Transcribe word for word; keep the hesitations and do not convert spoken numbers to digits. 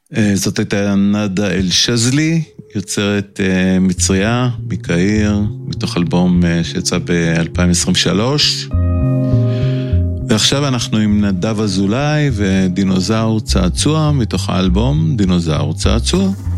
זאת הייתה נדה אל שזלי, יוצרת מצריה מקהיר, מתוך אלבום שיצא ב-אלפיים עשרים ושלוש. ועכשיו אנחנו עם נדב אזולאי ודינוזאור צעצוע, מתוך האלבום דינוזאור צעצוע.